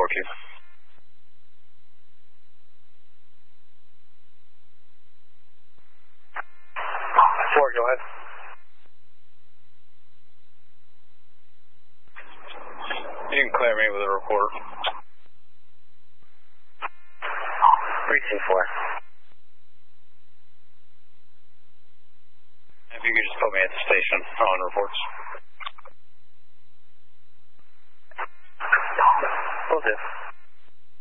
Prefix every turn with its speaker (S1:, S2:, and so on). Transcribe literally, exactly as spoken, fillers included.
S1: four Q.
S2: Four, go ahead.
S1: You can clear me with a report.
S2: three two four.
S1: If you could just put me at the station on reports.
S2: Will do.